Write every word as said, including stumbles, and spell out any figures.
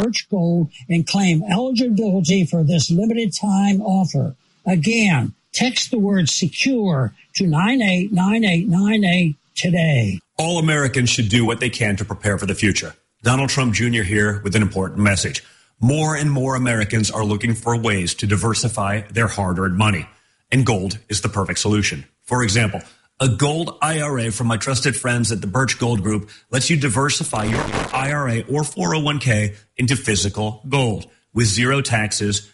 Birch Gold and claim eligibility for this limited time offer. Again, text the word secure to nine eight nine eight nine eight today. All Americans should do what they can to prepare for the future. Donald Trump Junior here with an important message. More and more Americans are looking for ways to diversify their hard-earned money, and gold is the perfect solution. For example, a gold I R A from my trusted friends at the Birch Gold Group lets you diversify your I R A or four oh one k into physical gold with zero taxes,